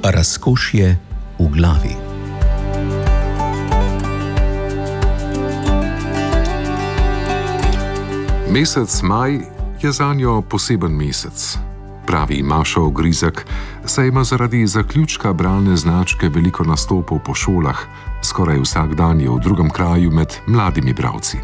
Razkošje v glavi. Mesec maj je zanjo poseben mesec. Pravi Maša Ogrizek, saj ima zaradi zaključka bralne značke veliko nastopov po šolah, skoraj vsak dan je v drugem kraju med mladimi bralci.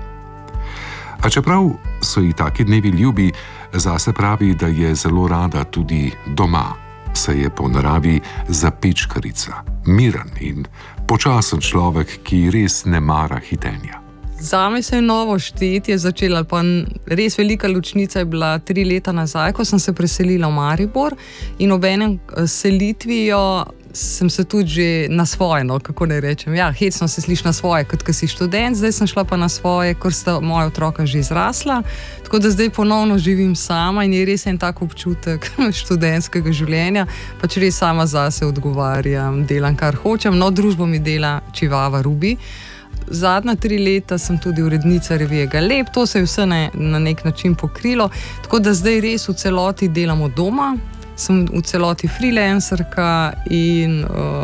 A čeprav so ji taki dnevi ljubi, zase pravi, da je zelo rada tudi doma, saj je po naravi zapečkarica, miren in počasen človek, ki res ne mara hitenja. Zame se je novo štetje začelo, pa res velika ločnica je bila 3 leta nazaj, ko sem se preselila v Maribor in ob enem selitvijo sem se tudi že na svoje, kako ne rečem, hecno se sliši na svoje, kot ko si študent, zdaj sem šla pa na svoje, ker sta moja otroka že zrasla, tako da zdaj ponovno živim sama in je res en tak občutek študentskega življenja, pač res sama zase odgovarjam, delam kar hočem, družbo mi dela čivava Rubi. Zadnja 3 leta sem tudi urednica revije Galeb, to se je vse na nek način pokrilo, tako da zdaj res v celoti delam od doma, sem v celoti freelancerka in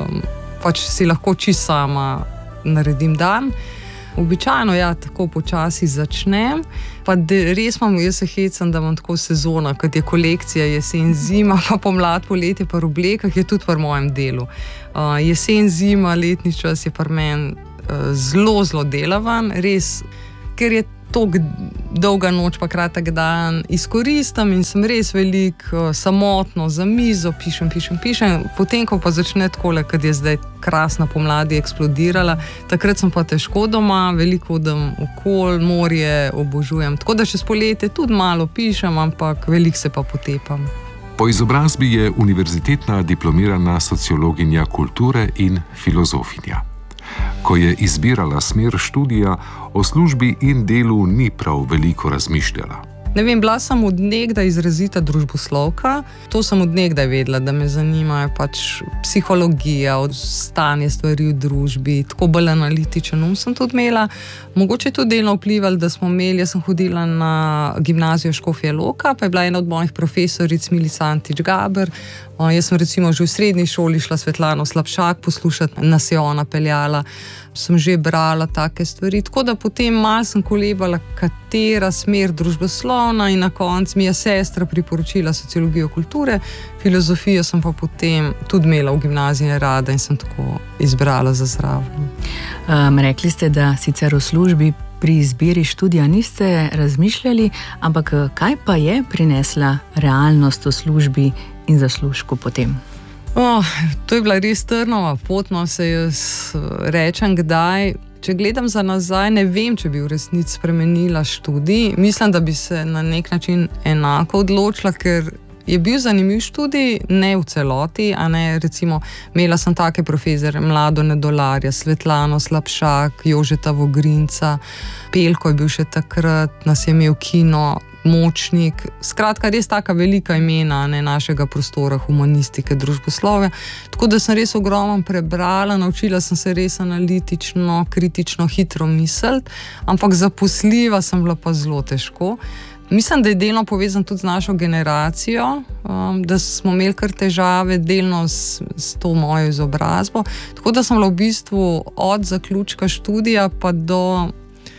pač si lahko čisto sama naredim dan. Običajno tako počasi začnem, pa res imam, jaz se hecam, da imam tako sezona, kot je kolekcija jesen, zima, pa pomlad, poletje, pa v oblekah je tudi pri mojem delu. Jesen, zima, letni čas je pri meni zelo delavan, res, ker je toliko dolga noč pa kratek dan, izkoristim in sem res veliko samotno za mizo, pišem, potem ko pa začne takole, kad je zdaj krasna pomladi eksplodirala, takrat sem pa težko doma, veliko hodim okoli, morje obožujem, tako da čez poletje tudi malo pišem, ampak veliko se pa potepam. Po izobrazbi je univerzitetna diplomirana sociologinja kulture in filozofinja. Ko je izbirala smer študija, o službi in delu ni prav veliko razmišljala. Ne vem, bila sem od nekdaj izrazita družboslovka, to sem od nekdaj vedela, da me zanimajo pač psihologija, stanje stvari v družbi, tako bolj analitičen sem tudi imela. Mogoče je tudi delno vplivalo, da smo imeli, jaz sem hodila na gimnazijo Škofja Loka, pa je bila ena od mojih profesoric Milica Antič Gaber. Jaz sem recimo že v srednji šoli šla Svetlano Slapšak poslušati, nas je ona peljala, sem že brala take stvari, tako da potem malo sem kolebala, katera smer družboslovna in na koncu mi je sestra priporočila sociologijo kulture, filozofijo sem pa potem tudi imela v gimnaziji rada in sem tako izbrala za zraven. Rekli ste, da sicer v službi pri izbiri študija niste razmišljali, ampak kaj pa je prinesla realnost v službi in zaslužku potem? To je bila res trnova pot, se jaz rečem kdaj. Če gledam za nazaj, ne vem, če bi v resnici spremenila študij. Mislim, da bi se na nek način enako odločila, ker je bil zanimiv študij, ne v celoti, a ne, recimo, imela sem take profesore, Mlado Nedolarja, Svetlano Slapšak, Jožeta Vogrinca, Pelko je bil še takrat, nas je imel kino, Močnik, skratka, res taka velika imena našega prostora, humanistike, družboslove. Tako da sem res ogromno prebrala, naučila sem se res analitično, kritično, hitro misliti, ampak zaposljiva sem bila pa zelo težko. Mislim, da je delno povezan tudi z našo generacijo, da smo imeli kar težave delno s to mojo izobrazbo. Tako da sem bila v bistvu od zaključka študija pa do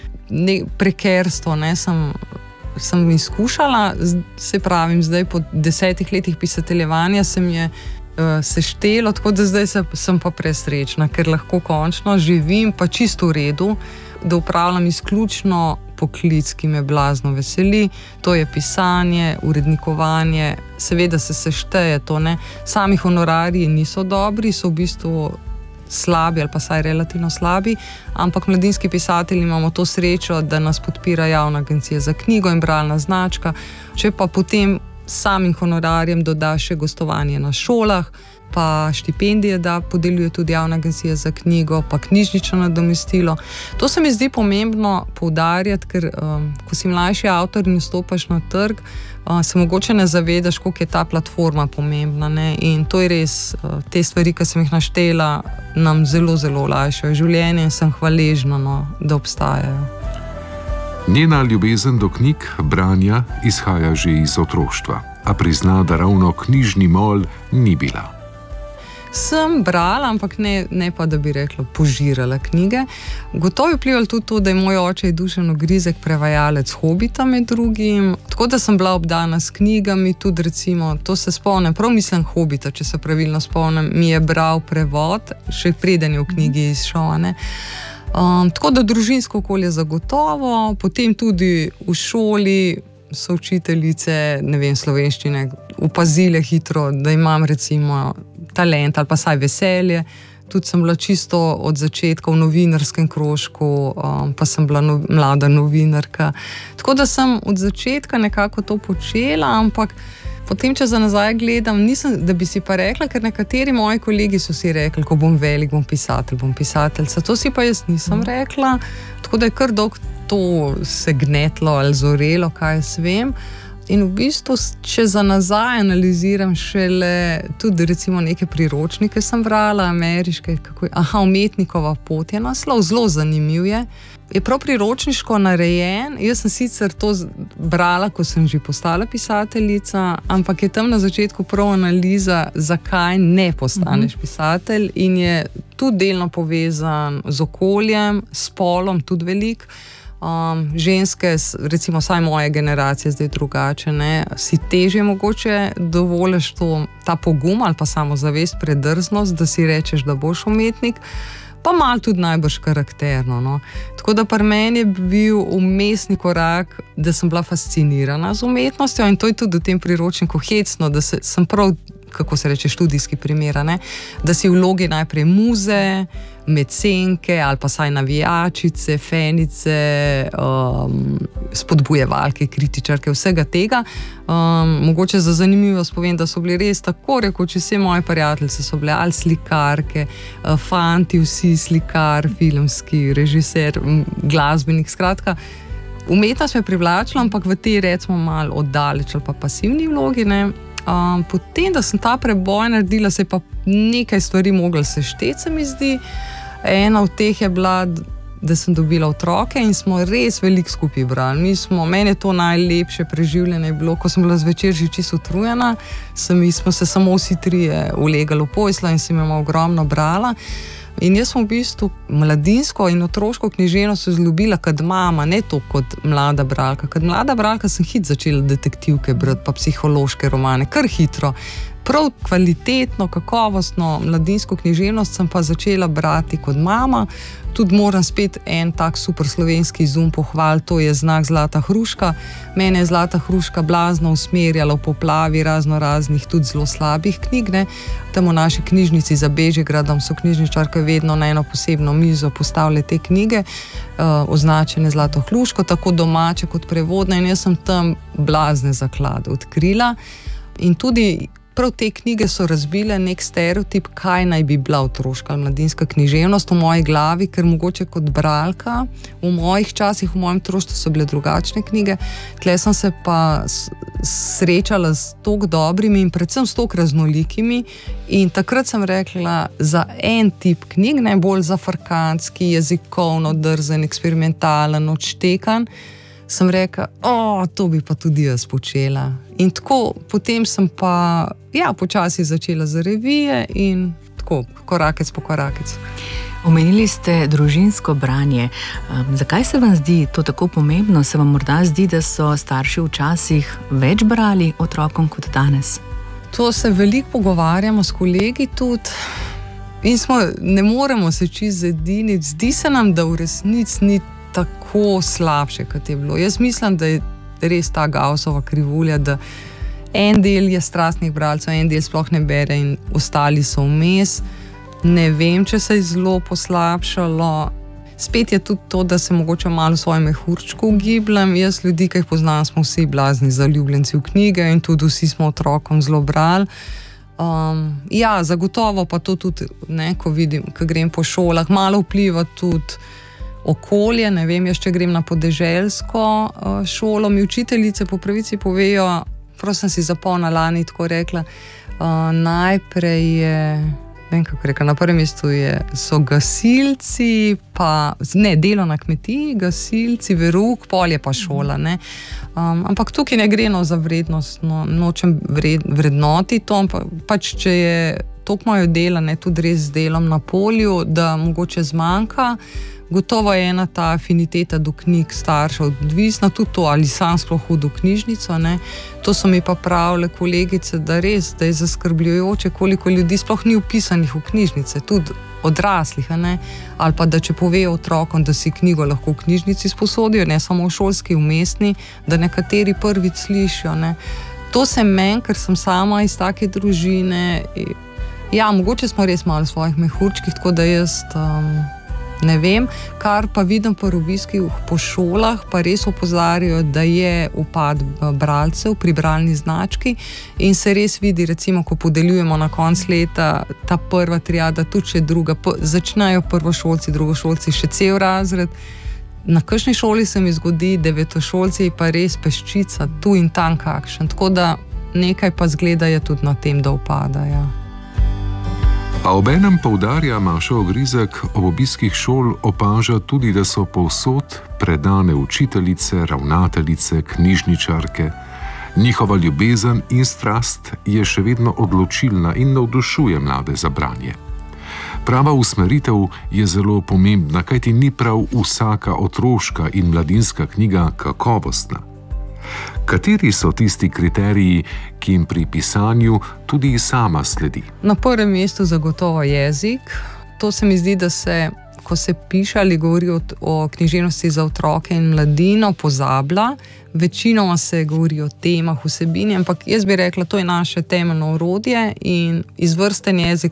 prekerstva, sem izkušala, se pravim, zdaj po 10 letih pisateljevanja se mi je seštelo, tako da zdaj sem pa presrečna, ker lahko končno živim pa čisto v redu, da upravljam izključno poklic, ki me blazno veseli, to je pisanje, urednikovanje, seveda se sešteje to, sami honorariji niso dobri, so v bistvu slabi ali pa saj relativno slabi, ampak mladinski pisatelji imamo to srečo, da nas podpira Javna agencija za knjigo in bralna značka, če pa potem samim honorarjem doda še gostovanje na šolah, pa štipendije da podeljuje tudi Javna agencija za knjigo, pa knjižnično nadomestilo. To se mi zdi pomembno poudarjati, ker ko si mlajši avtor in vstopaš na trg, se mogoče ne zavedaš, koliko je ta platforma pomembna, in to je res, te stvari, ki sem jih naštela, nam zelo olajšajo življenje in sem hvaležna, da obstajajo. Njena ljubezen do knjig, branja, izhaja že iz otroštva, a prizna, da ravno knjižni mol ni bila. Sem brala, ampak ne pa, da bi rekla, požirala knjige. Gotovo je vplivalo tudi to, da je moj oče Dušan Ogrizek prevajalec Hobita med drugim, tako da sem bila obdana s knjigami, tudi recimo, to se spomnim, prav mislim Hobita, če se pravilno spomnim, mi je bral prevod, še preden je v knjigi izšel, ne. Tako da družinsko okolje zagotovo, potem tudi v šoli so učiteljice, ne vem, slovenščine, opazile hitro, da imam recimo talent ali pa saj veselje. Tudi sem bila čisto od začetka v novinarskem krožku, pa sem bila mlada novinarka. Tako da sem od začetka nekako to počela, ampak potem, če za nazaj gledam, nisem, da bi si pa rekla, ker nekateri moji kolegi so si rekli, ko bom velik, bom pisateljica. To si pa jaz nisem rekla, tako da je kar dolgo to se gnetlo ali zorelo, kaj jaz vem. In v bistvu, če za nazaj analiziram šele tudi recimo neke priročnike sem brala, ameriške, Umetnikova pot je naslov, zelo zanimiv je. Je prav priročniško narejen, jaz sem sicer to brala, ko sem že postala pisateljica, ampak je tam na začetku prav analiza, zakaj ne postaneš pisatelj in je tudi delno povezan z okoljem, spolom tudi veliko. Ženske, recimo vsaj moje generacije, zdaj drugače, ne, si težje mogoče dovoliš ta pogum ali pa samozavest, predrznost, da si rečeš, da boš umetnik, pa malo tudi najbrž karakterno. No. Tako da pri meni je bil vmesni korak, da sem bila fascinirana z umetnostjo in to je tudi v tem priročniku hecno, da sem prav, kako se reče, študijski primer, ne, da si v vlogi najprej muze, mecenke ali pa saj navijačice, fenice, spodbujevalke, kritičarke, vsega tega. Mogoče za zanimivost povem, da so bili res tako rekoč vse moje prijateljice so bile ali slikarke, fanti vsi slikar, filmski režiser, glasbenik, skratka. Umetnost me je privlačila, ampak v tej recimo malo oddaleč ali pa pasivni vlogi, ne. Potem, da sem ta preboj naredila, se je pa nekaj stvari mogla sešteti, se mi zdi. Ena od teh je bila, da sem dobila otroke in smo res veliko skupaj brali. Meni je to najlepše preživljanje bilo, ko sem bila zvečer že čisto utrujena, smo se samo vsi trije ulegali v posteljo in sem jo ogromno brala. In jaz sem v bistvu mladinsko in otroško književnost vzljubila kot mama, ne to kot mlada bralka. Kot mlada bralka sem začela detektivke brati, pa psihološke romane, kar hitro. Prav kvalitetno, kakovostno mladinsko književnost sem pa začela brati kot mama. Tudi moram spet en tak super slovenski izum pohvaliti, to je Znak Zlata hruška. Mene je Zlata hruška blazno usmerjala v poplavi raznih tudi zelo slabih knjig. Ne. Tam v naši knjižnici za Bežigradom so knjižničarke vedno na eno posebno mizo postavile te knjige, označene Zlato hruško, tako domače kot prevodne, in jaz sem tam blazne zaklade odkrila. In tudi prav te knjige so razbile nek stereotip, kaj naj bi bila otroška ali mladinska književnost v moji glavi, ker mogoče kot bralka v mojih časih, v mojem otroštvu so bile drugačne knjige. Tle sem se pa srečala s toliko dobrimi in predvsem s toliko raznolikimi in takrat sem rekla, za en tip knjig, najbolj zafrkantski, jezikovno drzen, eksperimentalen, odštekan, sem rekla, to bi pa tudi jaz počela. In tako, potem sem pa, počasi začela za revije in tako, korakec po korakec. Omenili ste družinsko branje. Zakaj se vam zdi to tako pomembno? Se vam morda zdi, da so starši včasih več brali otrokom kot danes? To se veliko pogovarjamo s kolegi tudi in ne moremo se čisto zediniti. Zdi se nam, da v resnici ni tako slabše, kot je bilo. Jaz mislim, da je res ta Gaussova krivulja, da en del je strastnih bralcev, en del sploh ne bere in ostali so vmes. Ne vem, če se je zelo poslabšalo. Spet je tudi to, da se mogoče malo v svojem mehurčku ugibljem. Jaz ljudi, ki jih poznam, smo vsi blazni zaljubljenci v knjige in tudi vsi smo otrokom zelo brali. Zagotovo pa to tudi, ne, ko vidim, ko grem po šolah, malo vpliva tudi okolje, ne vem, jaz če grem na podeželsko šolo, mi učiteljice po pravici povejo, prav sem si zapomnila lani tako rekla, najprej je, vem kako rekla, na prvem mestu so gasilci, pa ne, delo na kmetiji, gasilci, verouk, pol je pa šola, ne. Ampak tukaj ne gre za vrednost, nočem vrednoti to, ampak pač če je toliko imajo dela, ne, tudi res z delom na polju, da mogoče zmanjka. Gotovo je ena ta afiniteta do knjig staršev odvisna, tudi to, ali sam sploh hodi v knjižnico. Ne. To so mi pa pravile kolegice, da res, da je zaskrbljujoče, koliko ljudi sploh ni vpisanih v knjižnice, tudi odraslih, ne. Ali pa da če povejo otrokom, da si knjigo lahko v knjižnici sposodijo, ne samo v šolski, v mestni, da nekateri prvič slišijo. Ne. To se meni, ker sem sama iz take družine, ja, mogoče smo res malo v svojih mehurčkih, tako da jaz ne vem, kar pa vidim po obiskih po šolah, pa res opozarjajo, da je upad bralcev pri bralni znački in se res vidi, recimo, ko podeljujemo na konc leta ta prva triada, tudi še druga, začnejo prvošolci, drugošolci, še cel razred. Na kakšni šoli se mi zgodi, devetošolci pa res peščica, tu in tam kakšen, tako da nekaj pa zgleda je tudi na tem, da upada, ja. A obenem poudarja Maša Ogrizek, ob obiskih šol opaža tudi, da so povsod predane učiteljice, ravnateljice, knjižničarke. Njihova ljubezen in strast je še vedno odločilna in navdušuje mlade za branje. Prava usmeritev je zelo pomembna, kajti ni prav vsaka otroška in mladinska knjiga kakovostna. Kateri so tisti kriteriji, ki jim pri pisanju tudi sama sledi? Na prvem mestu zagotovo jezik. To se mi zdi, da se, ko se piše ali govori o književnosti za otroke in mladino, pozablja. Večinoma se govori o temah, vsebini, ampak jaz bi rekla, to je naše temeljno orodje in izvrsten jezik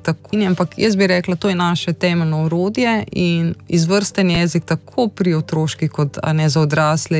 tako pri otroški kot za odrasle